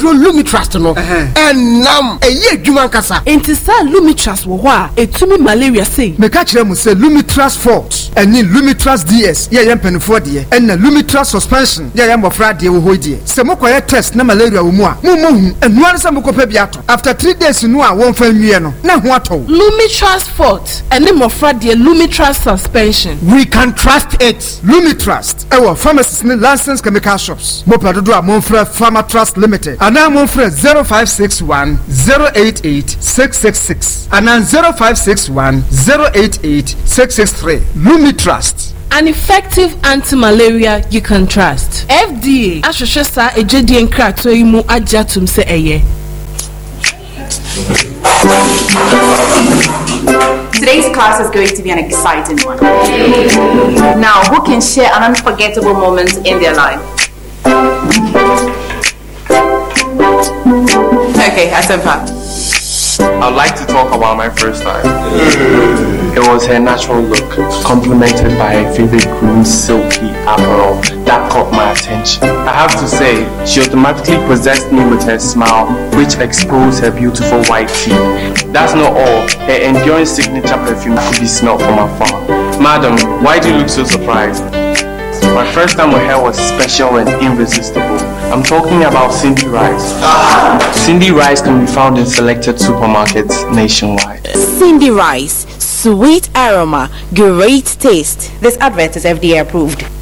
so Lumitrust no and nam eye adwuma nkasa enti sa Lumitrust wo ho a etumi malaria sei me ka kire mu say Lumitrust Forte eni Lumitrust DS ye yempanifo de and Lumitrust suspension ye yemofra de wo ho die se mokoye test na malaria wo mu a mo hu enu an se mokopa bi ato after 3 days no a won fa nwie no na ho ato Lumitrust Forte eni mofra de Lumitrust suspension we can trust it. Lumitrust ewo pharmacies ni licensed chemical shops mo pradodo a monfra Pharmatrust Limited ana monfra 0561 088 666 ana 0561 088 663 Lumitrust, an effective anti-malaria you can trust. FDA ahwehwe sa ejedi nkrato yi mu ajatum se eye. Today's class is going to be an exciting one. Now, who can share an unforgettable moment in their life? Okay, Asempa. I'd like to talk about my first time. It was her natural look, complemented by a vivid green silky apparel that caught my attention. I have to say, she automatically possessed me with her smile, which exposed her beautiful white teeth. That's not all. Her enduring signature perfume could be smelled from afar. Madam, why do you look so surprised? My first time with her was special and irresistible. I'm talking about Cindy Rice. Cindy Rice can be found in selected supermarkets nationwide. Cindy Rice, sweet aroma, great taste. This advert is FDA approved.